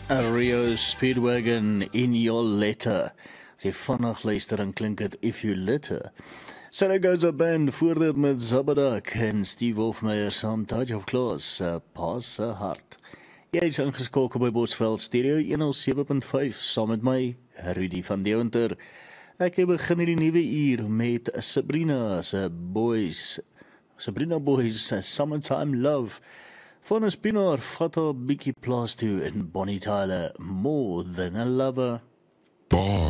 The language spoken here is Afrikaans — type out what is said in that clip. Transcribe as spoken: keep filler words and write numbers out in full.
A Rio Speedwagon in your letter. As jy vannacht luister en klink het If You Litter. Sarah goes a band voor dit met Zabadak en Steve Hofmeyer saam Touch of Claus, uh, Pa se hart. Jy is ingeskakel by Bosveld Stereo honderd sewe punt vyf saam met my, Rudy van Deventer. Ek het begin in die nuwe uur met Sabrina se Boys. Sabrina Boys, Summertime Love. Van 'n spinner vat haar bietjie plaas toe in Bonnie Tyler, More Than a Lover. Bar.